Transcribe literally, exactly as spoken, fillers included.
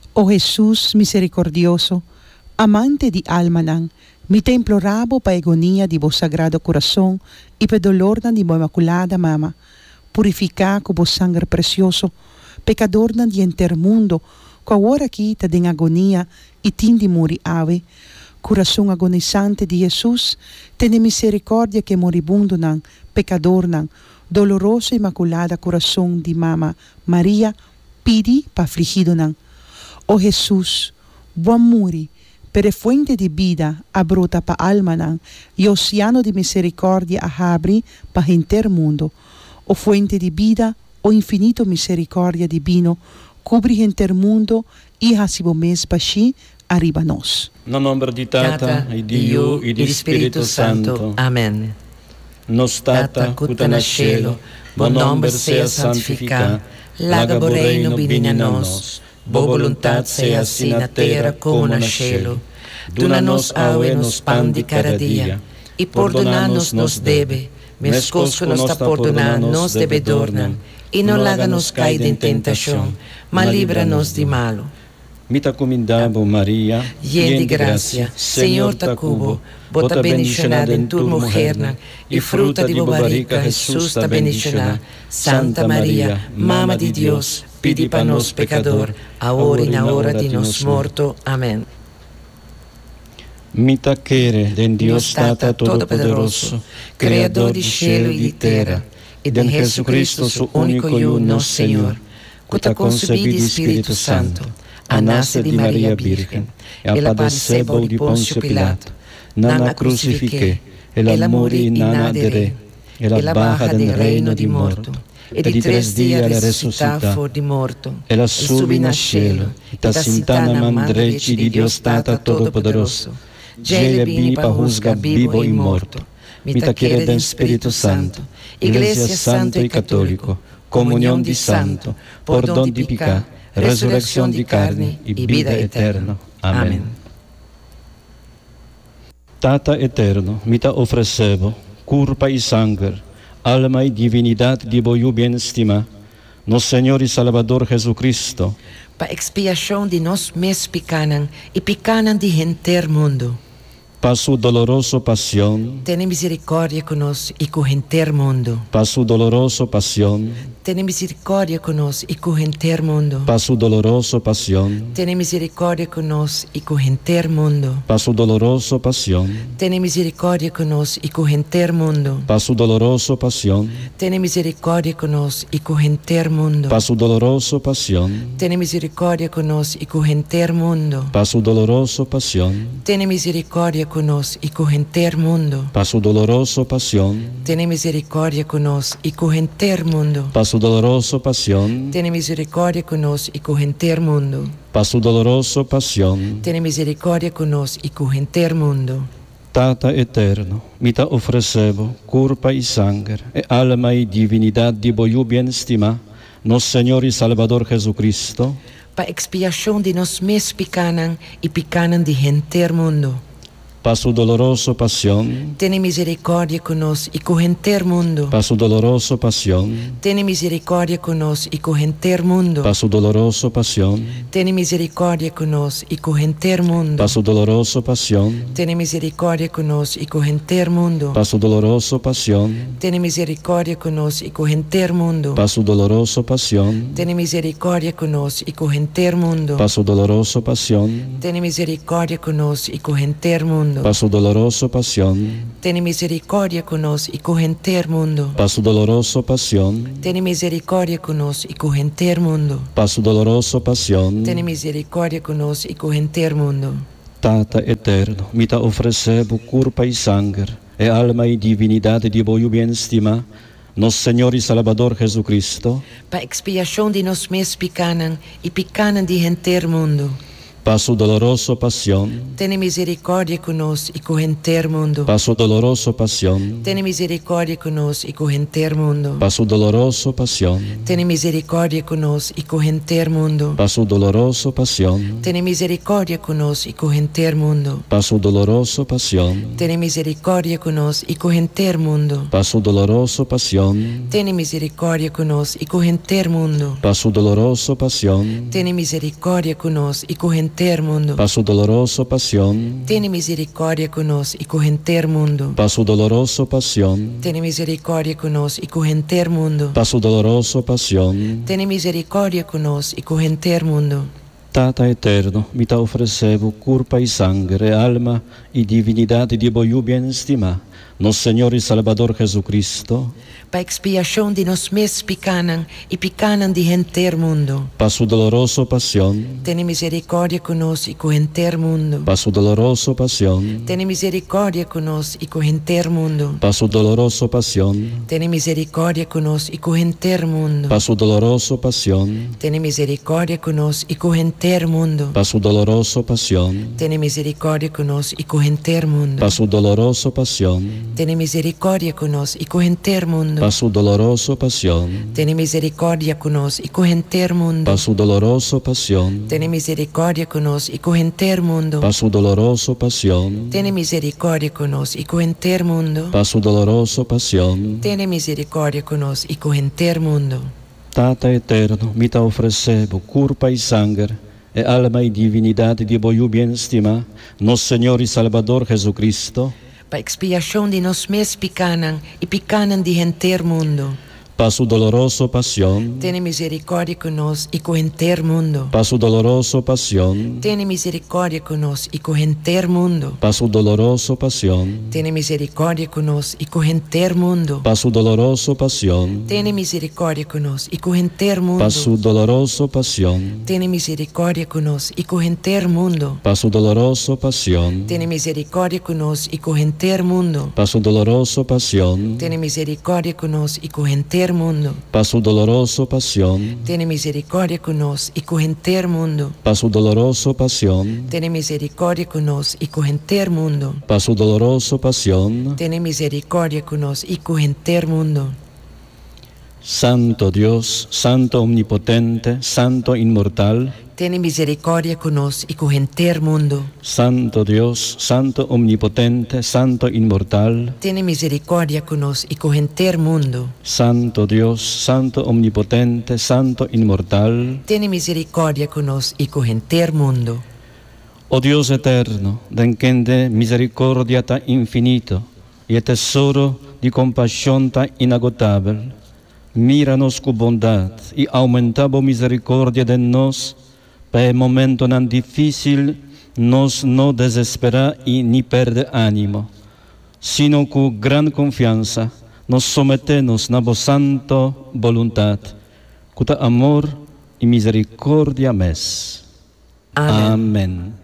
Oh Jesús misericordioso, amante di almanan, mi te implorabo pa agonia di vos sagrado corazón y pe dolorna di mo inmaculada mama, purifica con vos sangre precioso, pecadorna di enter mundo, qua ora quita den agonia y tindi muri ave, corazón agonizante di Jesús, tene misericordia que moribundonan, pecadornan, doloroso inmaculada corazón di mama María, pidi pa afligidonan. Oh Jesús, buen muri, per fuente di vida abrota pa almanan, y oceano di misericordia ahabri pa inter mundo. O fuente di vida, o infinito misericordia divino, cubri inter mundo, y hasibo mes pashi arriba nos. No nombre di Tata, e di Io, e di Spirito Santo. Amen. Nos Tata, cuta na cielo, bon nombre sea santificat, laga bo reino bini na nos, bo voluntad sea assim na terra como na cielo. Dona-nos aue nos pan de cada dia, e perdona-nos nos debe, mescos que nos perdona nos debedornan, e não laga-nos cair em tentação, mas livra-nos de malo. Mita comindabo Maria, llena de gracia, Senhor ta cubo, bota bendicionada em tu mujer, e fruta de bobarica Jesus ta bendicionada. Santa Maria, Mama de Deus, pidi para nós pecador, agora e na hora de nos morto. Amém. Mita quere den Deus Tata Todo-Poderoso, Criador de cielo e de terra, e de Jesucristo, su único e uno Senhor, que ta concebido de Espírito Santo, a nasce de Maria Virgem, ela padeceu de Pôncio Pilato, nana crucifique, ela morì e nana adere, ela barra del reino de morto, e de três dias ela ressuscita for de morto, ela subi na cielo, e ta sentata na mão direita de Deus Tata Todo-Poderoso, Ele vini para juzgar vivo e morto. Mita quiere del Espírito Santo, Iglesia Santo e Católico, comunhão de santo, perdão de pecado, resurrección de carne y vida eterna. Amén. Tata eterno, mi te ofrecebo, curpa y sangre, alma y divinidad de voyu bien estima, nos Señor y Salvador Jesucristo, pa expiação de nós mes picanan y picanan de enter mundo. Pa su doloroso pasión, Ten misericórdia conosco e com enter mundo. pa su doloroso pasión, Ten misericórdia conosco e com enter mundo. pa su doloroso pasión, Ten misericórdia conosco e com enter mundo. pa su doloroso pasión, Ten misericórdia conosco e com enter mundo. pa su doloroso pasión, Ten misericórdia conosco e com enter mundo. pa su doloroso pasión, Ten misericórdia conosco e com enter mundo. pa su doloroso pasión, Ten misericórdia conosco e com enter mundo. pa su doloroso pasión, Ten misericórdia conosco e com enter mundo. pa su doloroso pasión, Ten misericórdia conosco e com enter mundo. pa su doloroso pasión, Ten misericórdia conosco e com enter mundo. Tata eterno, mi te ofrecebo, curpa y sangre, e alma y divinidad de voyu bien estima, nos Señor y Salvador Jesucristo, Pa expiação de nós mes picanan e picanan de enter mundo. pa su doloroso pasión, Ten misericórdia conosco e com enter mundo. pa su doloroso pasión, Ten misericórdia conosco e com enter mundo. pa su doloroso pasión, Ten misericórdia conosco e com enter mundo. pa su doloroso pasión, Ten misericórdia conosco e com enter mundo. pa su doloroso pasión, Ten misericórdia conosco e com enter mundo. pa su doloroso pasión, Ten misericórdia conosco e com enter mundo. pa su doloroso pasión, Ten misericórdia conosco e com enter mundo. pa su doloroso pasión, Ten misericórdia conosco e com enter mundo. pa su doloroso pasión, Ten misericórdia conosco e com enter mundo. pa su doloroso pasión, Ten misericórdia conosco e com enter mundo. Tata eterno, mi te ofrecebo curpa y sangre, e alma y divinidad de voyu bien estima, nos Señor y Salvador Jesucristo, Pa expiação de nós mes picanan e picanan de enter mundo. pa su doloroso pasión, Tiene misericordia con nos y con entero mundo. pa su doloroso pasión, Tiene misericordia con nos y con entero mundo. pa su doloroso pasión, Tiene misericordia con nos y con entero mundo. pa su doloroso pasión, Tiene misericordia con nos y con entero mundo. pa su doloroso pasión, Tiene misericordia con nos y con entero mundo. pa su doloroso pasión, Tiene misericordia con nos y con entero mundo. pa su doloroso pasión, Tiene misericordia con nos y con entero mundo. pa su doloroso pasión, Tiene misericordia con nos y con entero mundo. pa su doloroso pasión, Tiene misericordia con nos y con entero mundo. pa su doloroso pasión. Tiene misericordia con nos y con entero mundo. Tata eterno, mi te ofrecebo curpa y sangre, alma y divinidad de voyu bien estima, nos Señor y Salvador Jesucristo, Pa expiación de nos mes picanan y picanan de entero mundo. pa su doloroso pasión, Tiene misericordia con nos y con entero mundo. pa su doloroso pasión, Tiene misericordia con nos y con entero mundo. pa su doloroso pasión, Tiene misericordia con nos y con entero mundo. pa su doloroso pasión, Tiene misericordia con nos y con entero mundo. pa su doloroso pasión, Tiene misericordia con nos y con entero mundo. pa su doloroso pasión, Tiene misericordia con nos y con entero mundo. pa su doloroso pasión, Tiene misericordia con nos y con entero mundo. pa su doloroso pasión, Tiene misericordia con nos y con entero mundo. pa su doloroso pasión, Tiene misericordia con nos y con entero mundo. pa su doloroso pasión. Tiene misericordia con nos y con entero mundo. Tata eterno, mi te ofrecebo curpa y sangre, e alma y divinidad de voyu bien estima, nos Señor y Salvador Jesucristo, Pa expiación de nos mes picanan y picanan de entero mundo. pa su doloroso pasión, Tiene misericordia con nos y con entero mundo. pa su doloroso pasión, Tiene misericordia con nos y con entero mundo. pa su doloroso pasión, Tiene misericordia con nos y con entero mundo. pa su doloroso pasión, Tiene misericordia con nos y con entero mundo. pa su doloroso pasión, Tiene misericordia con nos y con entero mundo. pa su doloroso pasión, Tiene misericordia con nos y con entero mundo. pa su doloroso pasión, Tiene misericordia con nos y con entero mundo. pa su doloroso pasión, Tiene misericordia con nos y con entero mundo. pa su doloroso pasión, Tiene misericordia con nos y con entero mundo. pa su doloroso pasión. Tiene misericordia con nos y con entero mundo. Santo Dios, Santo Omnipotente, Santo Inmortal, Tiene misericordia con nos y con entero mundo. Santo Dios, Santo Omnipotente, Santo Inmortal, Tiene misericordia con nos y con entero mundo. Santo Dios, Santo Omnipotente, Santo Inmortal. Tiene misericordia con nos y con entero mundo. Oh Dios eterno, den de misericordia tan infinito y el tesoro de compasión tan inagotable, míranos con bondad y aumentabo misericordia de nos, para el momento tan difícil nos no desespera y ni perde ánimo, sino con gran confianza nos sometemos a vos santo voluntad, con amor y misericordia mes. Amén. Amén.